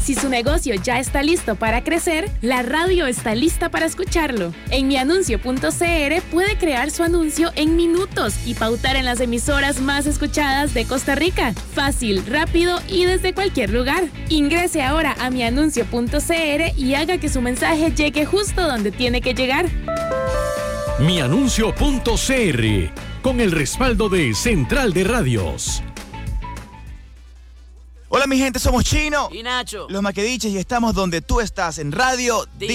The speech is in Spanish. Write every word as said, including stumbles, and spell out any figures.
Si su negocio ya está listo para crecer, la radio está lista para escucharlo. En mianuncio punto c r puede crear su anuncio en minutos y pautar en las emisoras más escuchadas de Costa Rica. Fácil, rápido y desde cualquier lugar. Ingrese ahora a mianuncio punto c r y haga que su mensaje llegue justo donde tiene que llegar. mianuncio punto c r, con el respaldo de Central de Radios. Hola mi gente, somos Chino y Nacho, los Maquediches, y estamos donde tú estás, en Radio Día.